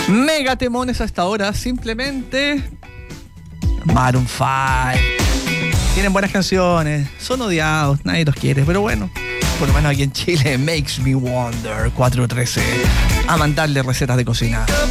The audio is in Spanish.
Mega temones hasta ahora, simplemente Maroon 5. Tienen buenas canciones, son odiados, nadie los quiere, pero bueno, por lo menos aquí en Chile, Makes Me Wonder, 413, a mandarle recetas de cocina.